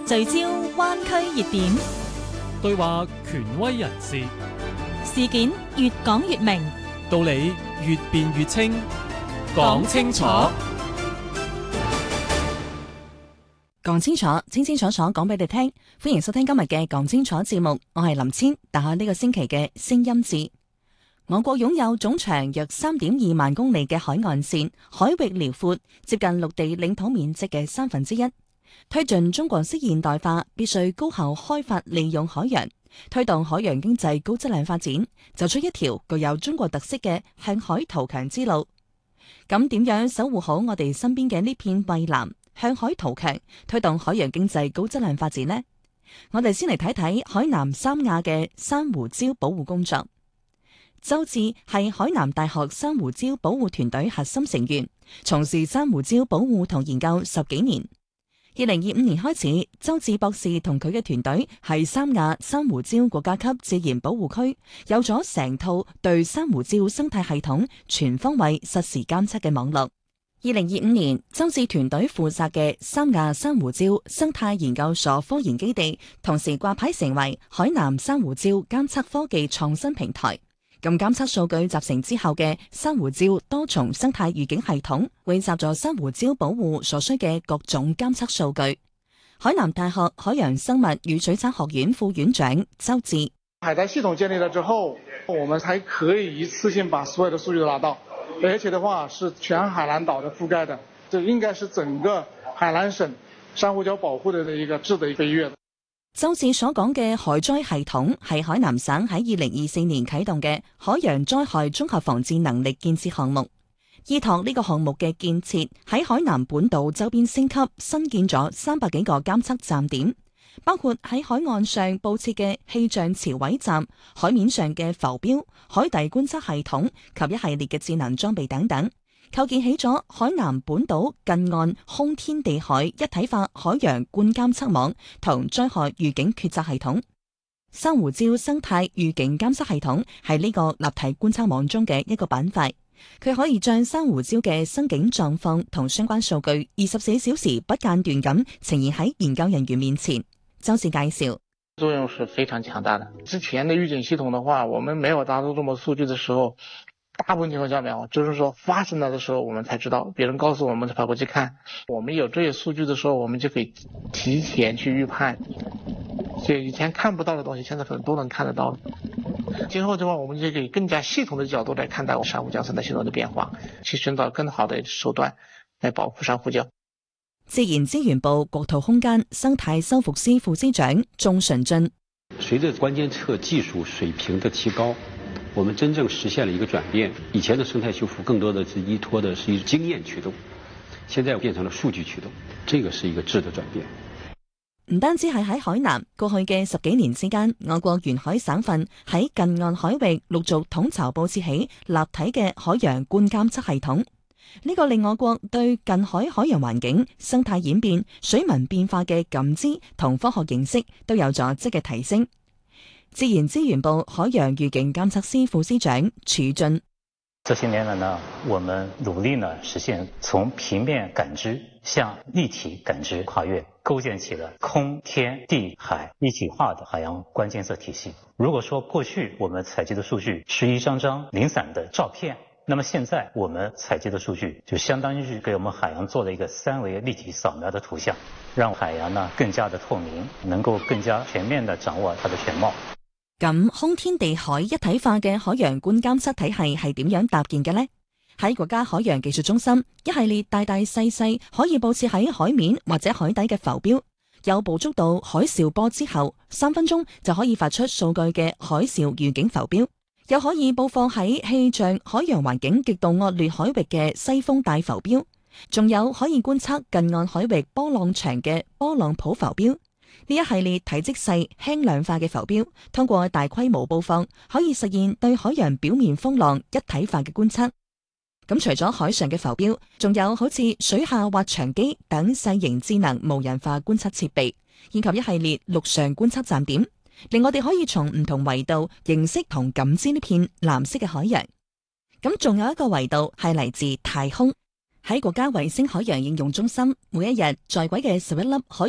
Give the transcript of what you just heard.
聚焦灣區熱點， 對話權威人士， 事件越講越明， 道理越辯越清，講清楚， 講清楚，清清楚楚講俾你聽。歡迎收聽今日嘅講清楚節目，我係林千，打開呢個星期嘅聲音節。我國擁有總長約3.2萬公里嘅海岸線，海域遼闊，接近陸地領土面積嘅1/3。推進中國式現代化，必須高效開發利用海洋，推動海洋經濟高質量發展，走出一條具有中國特色嘅向海圖強之路。咁點樣守護好我哋身邊嘅呢片蔚藍，向海圖強，推動海洋經濟高質量發展呢？我哋先嚟睇睇海南三亞嘅珊瑚礁保護工作。周志係海南大學珊瑚礁保護團隊核心成員，從事珊瑚礁保護同研究10幾年。2025年開始，周志博士同佢嘅團隊喺三亞珊瑚礁國家級自然保護區有咗成套對珊瑚礁生態系統全方位實時監測嘅網絡。2025年，周志團隊負責嘅三亞珊瑚礁生態研究所科研基地，同時掛牌成為海南珊瑚礁監測科技創新平台。咁監測數據集成之後嘅珊瑚礁多重生態預警系統，匯集咗珊瑚礁保護所需嘅各種監測數據。海南大學海洋生物與水產學院副院長周志： 海帶系統建立了之後，我們才可以一次性把所有的數據都拿到，而且的話是全海南島的覆蓋的，這應該是整個海南省珊瑚礁保護的一個質的飛躍。 周志所講嘅海災系統係海南省喺2024年啟動嘅海洋災害綜合防治能力建設項目。依託呢個項目嘅建設，喺海南本島周邊升級，新建咗300幾個監測站點，包括喺海岸上佈設嘅氣象潮位站、海面上嘅浮標、海底觀測系統及一系列嘅智能裝備等等，構建起咗海南本島近岸空天地海一體化海洋觀監測網同災害預警決策系統。珊瑚礁生態預警監測系統係呢個立體觀測網中嘅一個板塊，佢可以將珊瑚礁嘅生境狀況同相關數據24小時不間斷咁呈現喺研究人員面前。周志介紹， 作用是非常強大的。之前的預警系統的話，我們沒有拿到這麼數據的時候，大部分情況下面，就是說發生了的時候我們才知道，別人告訴我們才跑過去看。我們有這些數據的時候，我們就可以提前去預判，所以以前看不到的東西，現在可能都能看得到。今後的話，我們就可以更加系統的角度來看待珊瑚礁生態系統的變化，去尋找更好的手段來保護珊瑚礁。 自然資源部國土空間生態修復司副司長鍾順進： 隨着關監測技術水平的提高，我們真正實現了一個轉變。以前的生態修復更多的是依託的是一經驗驅動，現在變成了數據驅動，這個是一個質的轉變。 唔單止係喺海南，過去嘅10幾年之間，我國沿海省份喺近岸海域陸續統籌佈設起立體嘅海洋觀監測系統。呢個令我國對近海海洋環境、生態演變、水文變化嘅感知同科學認識都有咗質嘅提升。自然資源部海洋預警監測司副司長褚俊： 這些年來呢，我們努力呢實現從平面感知向立體感知跨越，構建起了空天地海一體化的海洋觀監測體系。如果說過去我們採集的數據是一張張零散的照片，那麼現在我們採集的數據就相當於是給我們海洋做了一個3維立體掃描的圖像，讓海洋呢更加的透明，能夠更加全面的掌握它的全貌。 咁空天地海一體化嘅海洋觀監測體系係點樣搭建嘅呢？喺國家海洋技術中心，一系列大大細細可以佈設喺海面或者海底嘅浮標，有捕捉到海嘯波之後3分鐘就可以發出數據嘅海嘯預警浮標，又可以佈放喺氣象海洋環境極度惡劣海域嘅西風帶浮標，仲有可以觀測近岸海域波浪長嘅波浪譜浮標。呢一系列體積細、輕量化嘅浮標，通過大規模佈放，可以實現對海洋表面風浪一體化嘅觀測。咁除咗海上嘅浮標，仲有好似水下滑翔機等細型智能無人化觀測設備，以及一系列陸上觀測站點，令我哋可以從唔同維度認識同感知呢片藍色嘅海洋。咁仲有一個維度係嚟自太空。喺國家衛星海洋應用中心，每一日在軌嘅11粒海